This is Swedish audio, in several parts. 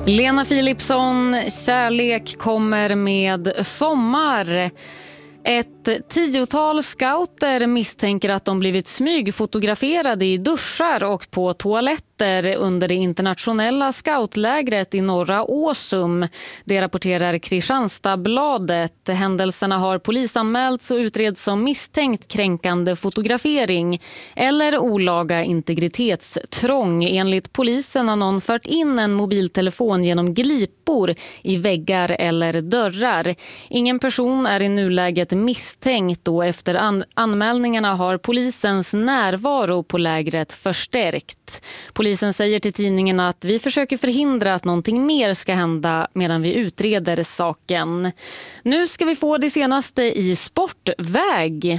Lena Philipsson, kärlek kommer med sommar. Ett 10-tal scouter misstänker att de blivit smygfotograferade i duschar och på toaletter under det internationella scoutlägret i norra Åsum. Det rapporterar Kristianstadsbladet. Händelserna har polisanmälts och utreds som misstänkt kränkande fotografering eller olaga integritetstrång. Enligt polisen har någon fört in en mobiltelefon genom glipor i väggar eller dörrar. Ingen person är i nuläget misstänkt då. Efter anmälningarna har polisens närvaro på lägret förstärkt. Polisen säger till tidningen att vi försöker förhindra att någonting mer ska hända medan vi utreder saken. Nu ska vi få det senaste i sportväg.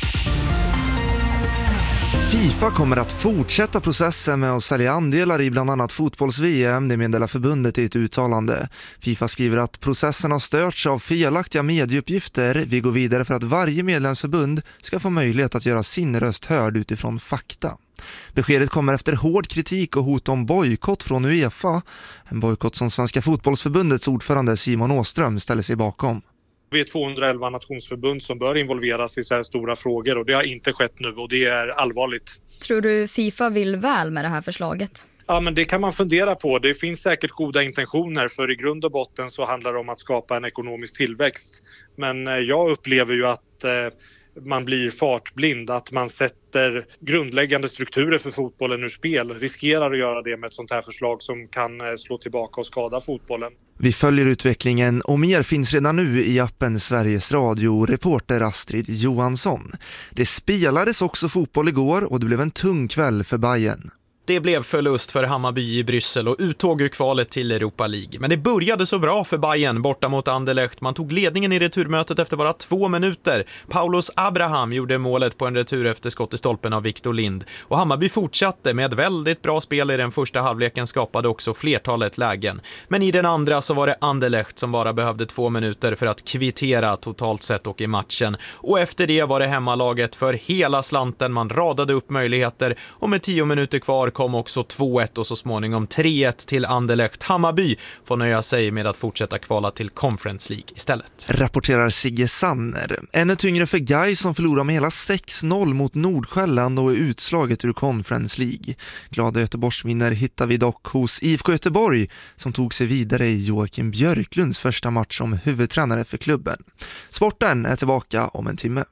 FIFA kommer att fortsätta processen med att sälja andelar i bland annat fotbolls-VM, det meddelar förbundet i ett uttalande. FIFA skriver att processen har störts av felaktiga medieuppgifter. Vi går vidare för att varje medlemsförbund ska få möjlighet att göra sin röst hörd utifrån fakta. Beskedet kommer efter hård kritik och hot om bojkott från UEFA. En bojkott som Svenska fotbollsförbundets ordförande Simon Åström ställer sig bakom. Vi är 211 nationsförbund som bör involveras i så här stora frågor och det har inte skett nu och det är allvarligt. Tror du FIFA vill väl med det här förslaget? Ja, men det kan man fundera på. Det finns säkert goda intentioner för i grund och botten så handlar det om att skapa en ekonomisk tillväxt. Men jag upplever ju att man blir fartblind, att man sätter grundläggande strukturer för fotbollen ur spel. Riskerar att göra det med ett sånt här förslag som kan slå tillbaka och skada fotbollen. Vi följer utvecklingen och mer finns redan nu i appen Sveriges Radio. Reporter Astrid Johansson. Det spelades också fotboll igår och det blev en tung kväll för Bayern. Det blev förlust för Hammarby i Bryssel och uttåg ur kvalet till Europa League. Men det började så bra för Bayern borta mot Anderlecht. Man tog ledningen i returmötet efter bara 2 minuter. Paulos Abraham gjorde målet på en retur efter skott i stolpen av Victor Lind. Och Hammarby fortsatte med väldigt bra spel i den första halvleken, skapade också flertalet lägen. Men i den andra så var det Anderlecht som bara behövde 2 minuter för att kvittera totalt sett och i matchen. Och efter det var det hemmalaget för hela slanten. Man radade upp möjligheter och med 10 minuter kvar kom också 2-1 och så småningom 3-1 till Anderlecht. Hammarby får nöja sig med att fortsätta kvala till Conference League istället. Rapporterar Sigge Sanner. Ännu tyngre för Gais som förlorar med hela 6-0 mot Nordsjälland och är utslaget ur Conference League. Glada Göteborgsvinner hittar vi dock hos IFK Göteborg som tog sig vidare i Joakim Björklunds första match som huvudtränare för klubben. Sporten är tillbaka om en timme.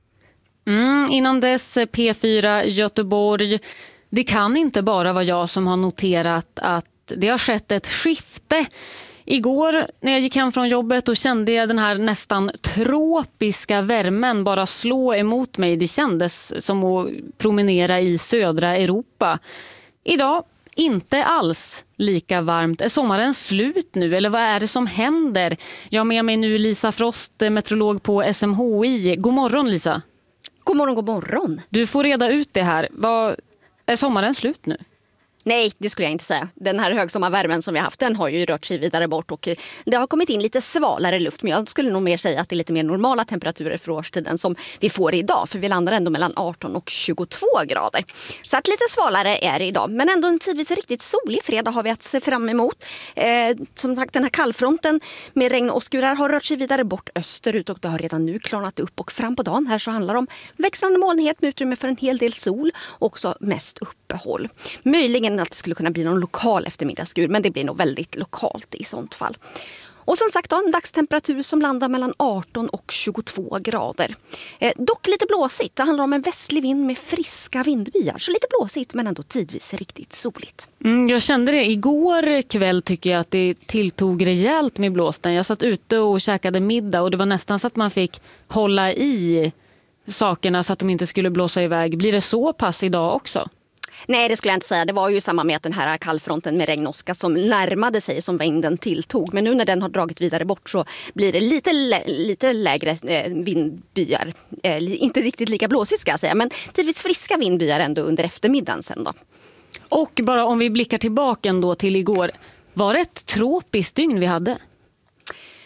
Innan dess P4 Göteborg. Det kan inte bara vara jag som har noterat att det har skett ett skifte. Igår när jag gick hem från jobbet och kände jag den här nästan tropiska värmen bara slå emot mig. Det kändes som att promenera i södra Europa. Idag inte alls lika varmt. Är sommaren slut nu eller vad är det som händer? Jag har med mig nu Lisa Frost, meteorolog på SMHI. God morgon Lisa. God morgon, god morgon. Du får reda ut det här. Är sommaren slut nu? Nej, det skulle jag inte säga. Den här högsommarvärmen som vi har haft, den har ju rört sig vidare bort och det har kommit in lite svalare luft. Men jag skulle nog mer säga att det är lite mer normala temperaturer för årstiden som vi får idag. För vi landar ändå mellan 18 och 22 grader. Så att lite svalare är det idag. Men ändå en tidvis riktigt solig fredag har vi att se fram emot. Som sagt, den här kallfronten med regn och skurar har rört sig vidare bort österut och det har redan nu klarnat upp. Och fram på dagen här så handlar det om växlande molnighet med utrymme för en hel del sol och också mest uppehåll. Möjligen att det skulle kunna bli någon lokal eftermiddagsskur, men det blir nog väldigt lokalt i sånt fall. Och som sagt då, en dagstemperatur som landar mellan 18 och 22 grader. Dock lite blåsigt. Det handlar om en västlig vind med friska vindbyar. Så lite blåsigt men ändå tidvis riktigt soligt. Jag kände det igår kväll tycker jag att det tilltog rejält med blåsten. Jag satt ute och käkade middag och det var nästan så att man fick hålla i sakerna så att de inte skulle blåsa iväg. Blir det så pass idag också? Nej, det skulle jag inte säga. Det var ju samma med att den här kallfronten med regnoska som närmade sig som vinden tilltog. Men nu när den har dragit vidare bort så blir det lite lägre vindbyar. Inte riktigt lika blåsigt ska jag säga, men tidvis friska vindbyar ändå under eftermiddagen sen då. Och bara om vi blickar tillbaka ändå till igår. Var det ett tropiskt dygn vi hade?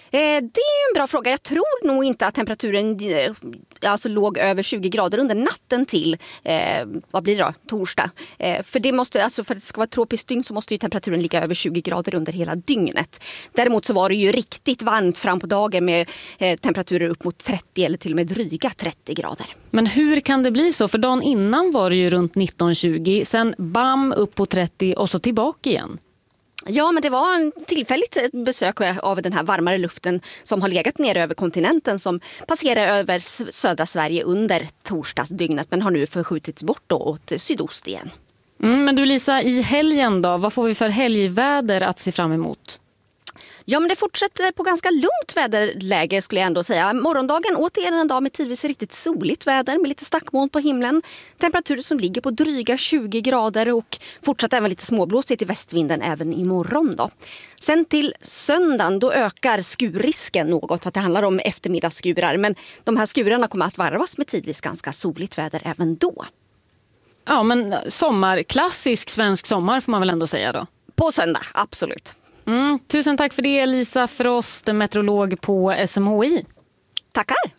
Det är ju en bra fråga. Jag tror nog inte att temperaturen låg över 20 grader under natten till vad blir det då? Torsdag. För att det ska vara ett tropiskt dygn så måste ju temperaturen ligga över 20 grader under hela dygnet. Däremot så var det ju riktigt varmt fram på dagen med temperaturer upp mot 30 eller till och med dryga 30 grader. Men hur kan det bli så? För dagen innan var det ju runt 19-20, sen bam upp på 30 och så tillbaka igen. Ja, men det var en tillfälligt besök av den här varmare luften som har legat nere över kontinenten som passerar över södra Sverige under torsdagsdygnet men har nu förskjutits bort då åt sydost igen. Men du Lisa, i helgen då, vad får vi för helgväder att se fram emot? Ja, men det fortsätter på ganska lugnt väderläge skulle jag ändå säga. Morgondagen återigen en dag med tidvis riktigt soligt väder med lite stackmoln på himlen. Temperaturer som ligger på dryga 20 grader och fortsatt även lite småblåsigt i västvinden även imorgon då. Sen till söndagen då ökar skurrisken något att det handlar om eftermiddagsskurar. Men de här skurarna kommer att varvas med tidvis ganska soligt väder även då. Ja, men klassisk svensk sommar får man väl ändå säga då? På söndag, absolut. Tusen tack för det Lisa Frost, meteorolog på SMHI. Tackar!